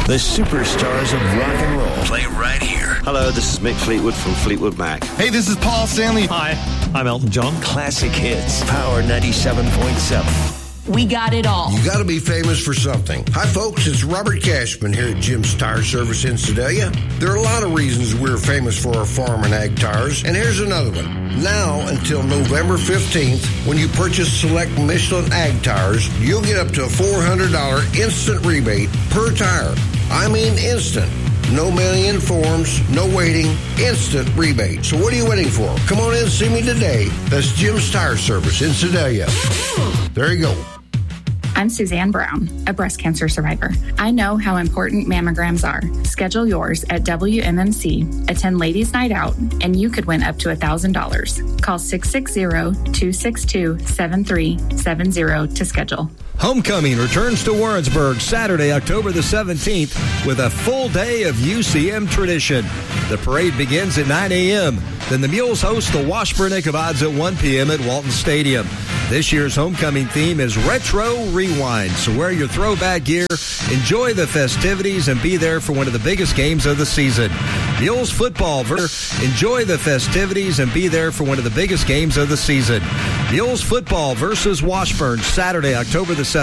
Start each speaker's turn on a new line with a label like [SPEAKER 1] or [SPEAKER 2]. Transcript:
[SPEAKER 1] The superstars of rock and roll play right here.
[SPEAKER 2] Hello, this is Mick Fleetwood from Fleetwood Mac.
[SPEAKER 3] Hey, this is Paul Stanley.
[SPEAKER 4] Hi, I'm Elton John.
[SPEAKER 1] Classic hits. Power 97.7.
[SPEAKER 5] We got it all.
[SPEAKER 6] You got to be famous for something. Hi, folks. It's Robert Cashman here at Jim's Tire Service in Sedalia. There are a lot of reasons we're famous for our farm and ag tires, and here's another one. Now until November 15th, when you purchase select Michelin ag tires, you'll get up to a $400 instant rebate per tire. I mean instant. No mailing in forms, no waiting, instant rebate. So what are you waiting for? Come on in and see me today. That's Jim's Tire Service in Sedalia. There you go.
[SPEAKER 7] I'm Suzanne Brown, a breast cancer survivor. I know how important mammograms are. Schedule yours at WMMC, attend Ladies Night Out, and you could win up to $1,000. Call 660-262-7370 to schedule.
[SPEAKER 8] Homecoming returns to Warrensburg Saturday, October the 17th with a full day of UCM tradition. The parade begins at 9 a.m. Then the Mules host the Washburn Ichabods at 1 p.m. at Walton Stadium. This year's homecoming theme is Retro Rewind, so wear your throwback gear, enjoy the festivities, and be there for one of the biggest games of the season. Mules football, enjoy the festivities and be there for one of the biggest games of the season. Mules football versus Washburn, Saturday, October the 7th.